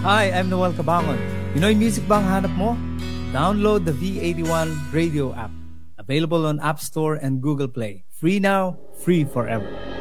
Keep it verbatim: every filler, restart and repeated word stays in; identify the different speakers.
Speaker 1: Hi, I'm Noel Cabangon. Pinoy music bang hanap mo? Download the V eighty-one Radio app. Available on App Store and Google Play. Free now, free forever.